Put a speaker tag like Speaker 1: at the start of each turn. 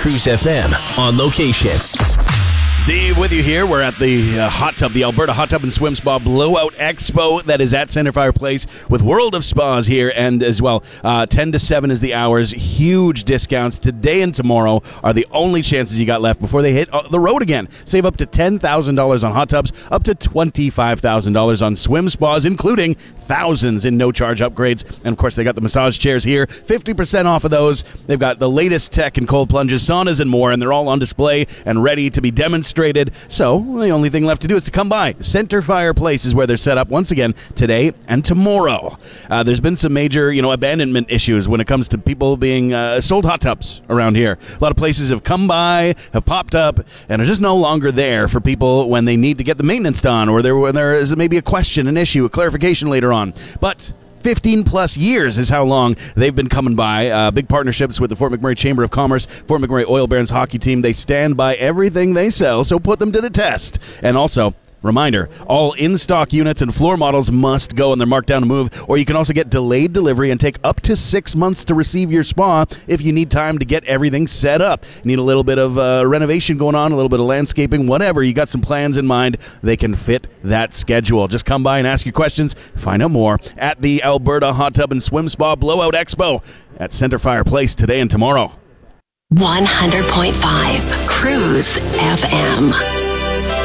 Speaker 1: Cruise FM on location.
Speaker 2: Steve with you here. We're at the hot tub, the Alberta Hot Tub and Swim Spa Blowout Expo that is at Centerfire Place with World of Spas here, and as well 10 to 7 is the hours. Huge discounts today and tomorrow are the only chances you got left before they hit the road again. Save up to $10,000 on hot tubs, up to $25,000 on swim spas, including thousands in no-charge upgrades. And of course, they got the massage chairs here, 50% off of those. They've got the latest tech in cold plunges, saunas, and more, and they're all on display and ready to be demonstrated. So the only thing left to do is to come by. Centerfire Place is where they're set up once again today and tomorrow. There's been some major, abandonment issues when it comes to people being sold hot tubs around here. A lot of places have come by, have popped up, and are just no longer there for people when they need to get the maintenance done, or when there is maybe a question, an issue, a clarification later on. But 15 plus years is how long they've been coming by. Big partnerships with the Fort McMurray Chamber of Commerce, Fort McMurray Oil Barons hockey team. They stand by everything they sell, so put them to the test. And also, reminder, all in-stock units and floor models must go, and they're marked down to move, or you can also get delayed delivery and take up to 6 months to receive your spa if you need time to get everything set up. You need a little bit of renovation going on, a little bit of landscaping, whatever. You got some plans in mind, they can fit that schedule. Just come by and ask your questions. Find out more at the Alberta Hot Tub and Swim Spa Blowout Expo at Centerfire Place today and tomorrow.
Speaker 3: 100.5 Cruise FM.